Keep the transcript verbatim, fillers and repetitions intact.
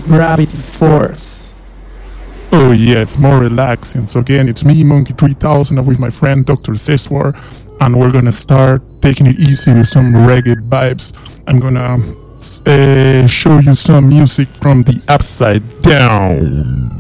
gravity force. Oh yeah, it's more relaxing. So again, it's me, Monkey three thousand, with my friend Doctor Seswar, and we're gonna start taking it easy with some reggae vibes. I'm gonna uh, show you some music from the Upside Down.